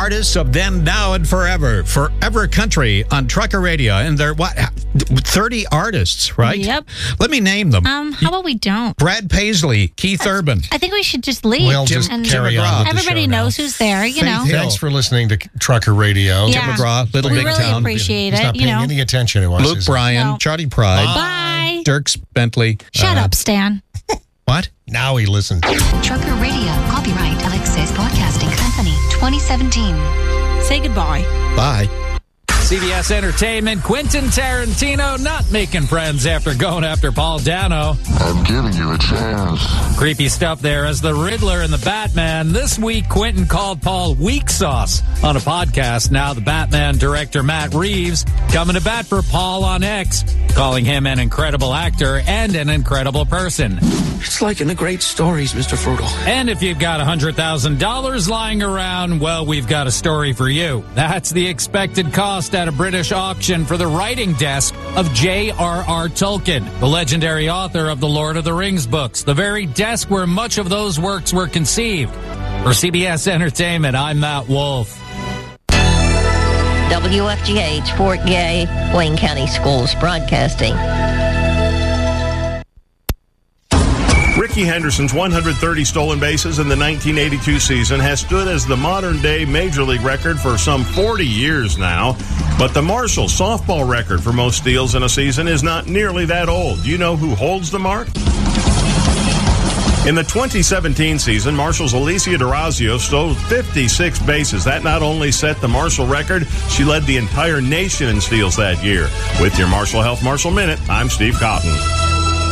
artists of then, now, and forever. Forever Country on Trucker Radio. And they're, 30 artists, right? Yep. Let me name them. How about we don't? Brad Paisley, Keith Urban. I think we should just leave. We'll just carry on with the everybody show knows now. who's there, you know. Thanks for listening to Trucker Radio. Yeah. Tim McGraw, Little we Big really Town. appreciate He's it, not paying any attention to us. Luke Bryan, No. Charlie Pride, Bye. Dierks Bentley. Shut up, Stan. What? Now he listens. Trucker Radio. Copyright Alexis Broadcasting Company 2017. Say goodbye. Bye. CBS Entertainment, Quentin Tarantino not making friends after going after Paul Dano. I'm giving you a chance. Creepy stuff there as the Riddler and the Batman. This week, Quentin called Paul weak sauce on a podcast. Now the Batman director Matt Reeves coming to bat for Paul on X, calling him an incredible actor and an incredible person. It's like in the great stories, Mr. Frugal. And if you've got $100,000 lying around, well, we've got a story for you. That's the expected cost at a British auction for the writing desk of J.R.R. Tolkien, the legendary author of the Lord of the Rings books, the very desk where much of those works were conceived. For CBS Entertainment, I'm Matt Wolf. WFGH, Fort Gay, Wayne County Schools Broadcasting. Rickey Henderson's 130 stolen bases in the 1982 season has stood as the modern-day Major League record for some 40 years now. But the Marshall softball record for most steals in a season is not nearly that old. Do you know who holds the mark? In the 2017 season, Marshall's Alicia D'Orazio stole 56 bases. That not only set the Marshall record, she led the entire nation in steals that year. With your Marshall Health Marshall Minute, I'm Steve Cotton.